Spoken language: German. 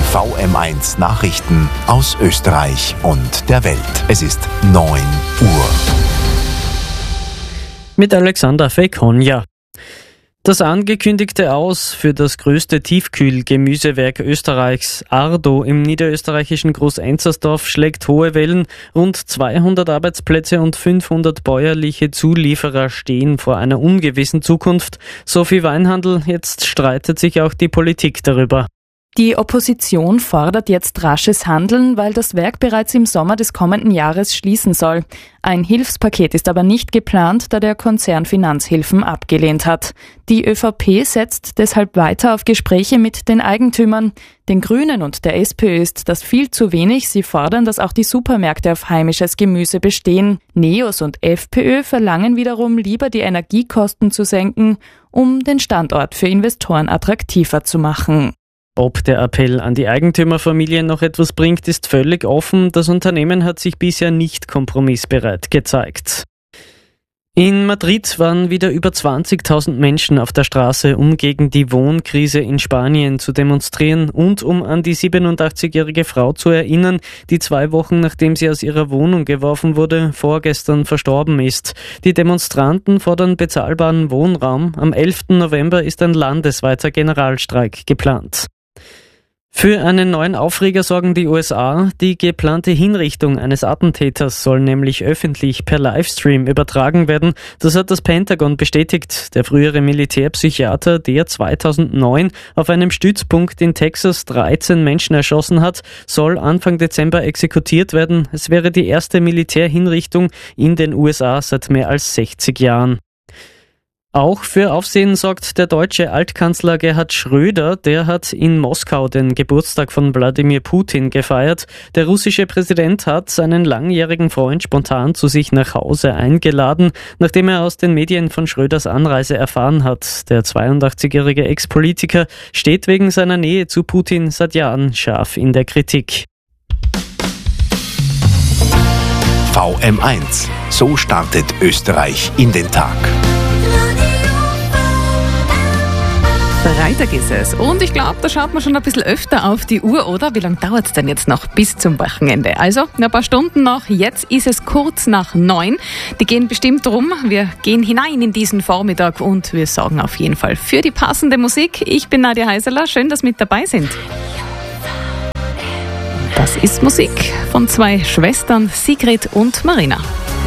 VM1 Nachrichten aus Österreich und der Welt. Es ist 9 Uhr. Mit Alexander Fekonja. Das angekündigte Aus für das größte Tiefkühl-Gemüsewerk Österreichs, Ardo, im niederösterreichischen Groß-Enzersdorf schlägt hohe Wellen. Rund 200 Arbeitsplätze und 500 bäuerliche Zulieferer stehen vor einer ungewissen Zukunft. Sophie Weinhandl, jetzt streitet sich auch die Politik darüber. Die Opposition fordert jetzt rasches Handeln, weil das Werk bereits im Sommer des kommenden Jahres schließen soll. Ein Hilfspaket ist aber nicht geplant, da der Konzern Finanzhilfen abgelehnt hat. Die ÖVP setzt deshalb weiter auf Gespräche mit den Eigentümern. Den Grünen und der SPÖ ist das viel zu wenig. Sie fordern, dass auch die Supermärkte auf heimisches Gemüse bestehen. NEOS und FPÖ verlangen wiederum lieber, die Energiekosten zu senken, um den Standort für Investoren attraktiver zu machen. Ob der Appell an die Eigentümerfamilien noch etwas bringt, ist völlig offen. Das Unternehmen hat sich bisher nicht kompromissbereit gezeigt. In Madrid waren wieder über 20.000 Menschen auf der Straße, um gegen die Wohnkrise in Spanien zu demonstrieren und um an die 87-jährige Frau zu erinnern, die 2 Wochen nachdem sie aus ihrer Wohnung geworfen wurde, vorgestern verstorben ist. Die Demonstranten fordern bezahlbaren Wohnraum. Am 11. November ist ein landesweiter Generalstreik geplant. Für einen neuen Aufreger sorgen die USA. Die geplante Hinrichtung eines Attentäters soll nämlich öffentlich per Livestream übertragen werden. Das hat das Pentagon bestätigt. Der frühere Militärpsychiater, der 2009 auf einem Stützpunkt in Texas 13 Menschen erschossen hat, soll Anfang Dezember exekutiert werden. Es wäre die erste Militärhinrichtung in den USA seit mehr als 60 Jahren. Auch für Aufsehen sorgt der deutsche Altkanzler Gerhard Schröder. Der hat in Moskau den Geburtstag von Wladimir Putin gefeiert. Der russische Präsident hat seinen langjährigen Freund spontan zu sich nach Hause eingeladen, nachdem er aus den Medien von Schröders Anreise erfahren hat. Der 82-jährige Ex-Politiker steht wegen seiner Nähe zu Putin seit Jahren scharf in der Kritik. VM1. So startet Österreich in den Tag. Freitag ist es und ich glaube, da schaut man schon ein bisschen öfter auf die Uhr, oder? Wie lange dauert es denn jetzt noch bis zum Wochenende? Also, ein paar Stunden noch, jetzt ist es kurz nach 9. Die gehen bestimmt rum, wir gehen hinein in diesen Vormittag und wir sorgen auf jeden Fall für die passende Musik. Ich bin Nadja Heiseler, schön, dass mit dabei sind. Das ist Musik von 2 Schwestern, Sigrid und Marina.